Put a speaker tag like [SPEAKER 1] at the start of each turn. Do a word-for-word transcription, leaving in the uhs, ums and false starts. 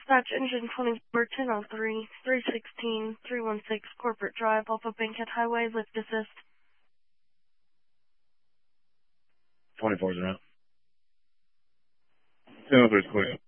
[SPEAKER 1] Dispatch engine twenty-four, ten oh three, three sixteen, three one six Corporate Drive, Alpha Bankhead Highway, lift assist.
[SPEAKER 2] twenty-four zero. ten oh three is clear.